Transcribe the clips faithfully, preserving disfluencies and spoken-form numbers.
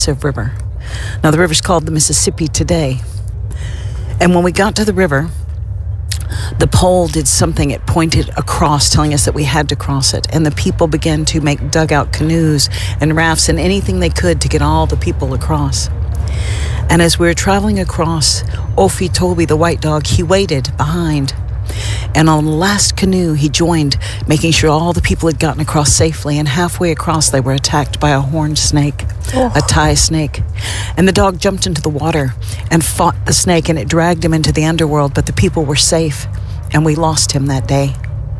river. Now, the river's called the Mississippi today. And when we got to the river, the pole did something. It pointed across, telling us that we had to cross it. And the people began to make dugout canoes and rafts and anything they could to get all the people across. And as we were traveling across, Ofi Toby, the white dog, he waited behind. And on the last canoe, he joined, making sure all the people had gotten across safely. And halfway across, they were attacked by a horned snake, oh. a Thai snake. And the dog jumped into the water and fought the snake, and it dragged him into the underworld. But the people were safe, and we lost him that day.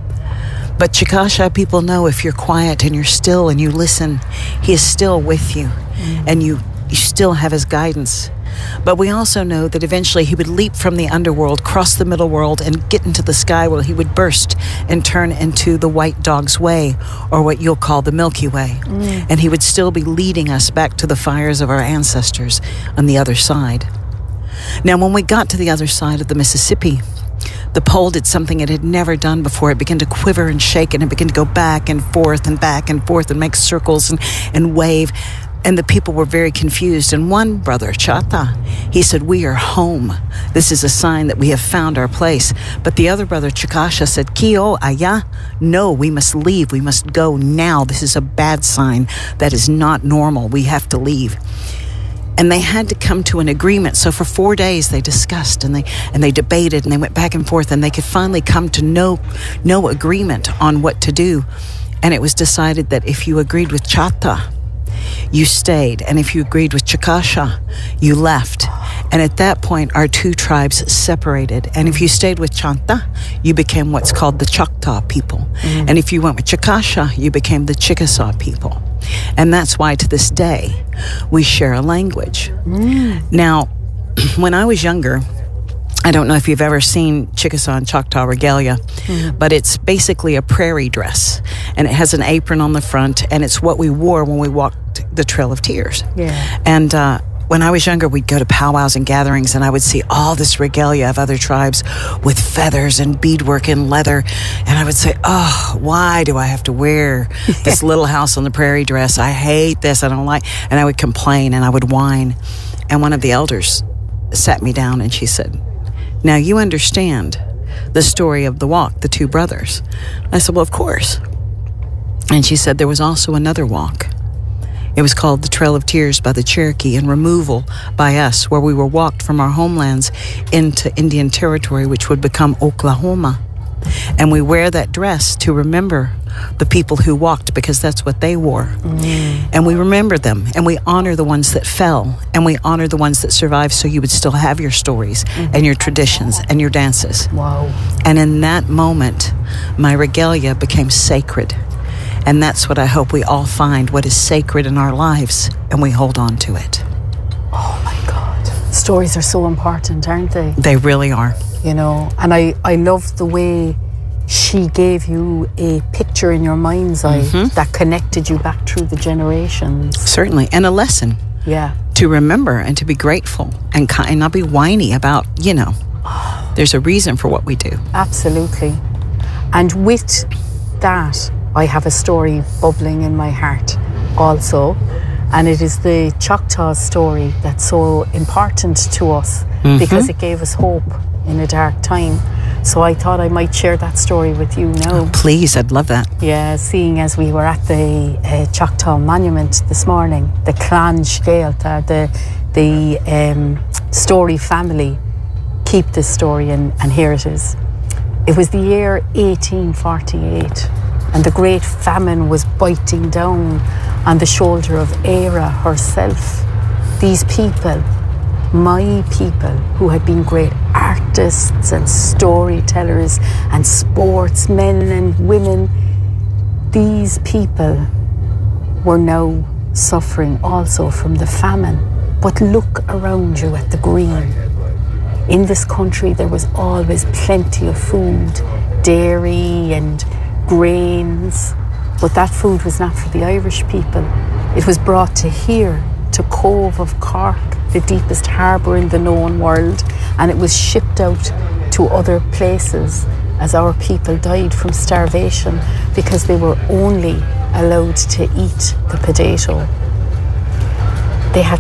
But Chickasha people know if you're quiet and you're still and you listen, he is still with you, mm. and you, you still have his guidance. But we also know that eventually he would leap from the underworld, cross the middle world, and get into the sky where he would burst and turn into the White Dog's Way, or what you'll call the Milky Way. Mm. And he would still be leading us back to the fires of our ancestors on the other side. Now, when we got to the other side of the Mississippi, the pole did something it had never done before. It began to quiver and shake, and it began to go back and forth and back and forth and make circles and, and wave. And the people were very confused. And one brother, Chata, he said, "We are home. This is a sign that we have found our place." But the other brother, Chickasha, said, "Kio, aya, no, we must leave. We must go now. This is a bad sign. That is not normal. We have to leave." And they had to come to an agreement. So for four days they discussed and they and they debated and they went back and forth, and they could finally come to no no agreement on what to do. And it was decided that if you agreed with Chata, you stayed, and if you agreed with Chickasha, you left. And at that point, our two tribes separated. And if you stayed with Chanta, you became what's called the Choctaw people. Mm. And if you went with Chickasha, you became the Chickasaw people. And that's why to this day, we share a language. Mm. Now, when I was younger, I don't know if you've ever seen Chickasaw and Choctaw regalia, mm. but it's basically a prairie dress, and it has an apron on the front, and it's what we wore when we walked the Trail of Tears. Yeah. And uh, when I was younger, we'd go to powwows and gatherings, and I would see all this regalia of other tribes with feathers and beadwork and leather, and I would say, "Oh, why do I have to wear this little house on the prairie dress? I hate this. I don't like." And I would complain and I would whine, and one of the elders sat me down and she said, "Now you understand the story of the walk, the two brothers." I said, "Well, of course." And she said there was also another walk. It was called the Trail of Tears by the Cherokee, and removal by us, where we were walked from our homelands into Indian Territory, which would become Oklahoma. And we wear that dress to remember the people who walked, because that's what they wore. Mm. And we remember them, and we honor the ones that fell, and we honor the ones that survived, so you would still have your stories mm-hmm. and your traditions and your dances. Wow. And in that moment, my regalia became sacred. And that's what I hope we all find, what is sacred in our lives, and we hold on to it. Oh my God. Stories are so important, aren't they? They really are. You know, and I, I love the way she gave you a picture in your mind's eye mm-hmm. that connected you back through the generations. Certainly, and a lesson. Yeah. To remember and to be grateful and, ki- and not be whiny about, you know, there's a reason for what we do. Absolutely. And with that, I have a story bubbling in my heart also, and it is the Choctaw story that's so important to us mm-hmm. because it gave us hope in a dark time. So I thought I might share that story with you now. Oh, please, I'd love that. Yeah, seeing as we were at the uh, Choctaw Monument this morning, the Clan Scailta, the, the um, Story family keep this story, and, and here it is. It was the year eighteen forty-eight, and the great famine was biting down on the shoulder of Era herself. These people, my people, who had been great artists and storytellers and sportsmen and women, these people were now suffering also from the famine. But look around you at the green. In this country there was always plenty of food, dairy and grains, but that food was not for the Irish people. It was brought to here, to Cove of Cork, the deepest harbour in the known world, and it was shipped out to other places as our people died from starvation because they were only allowed to eat the potato. they had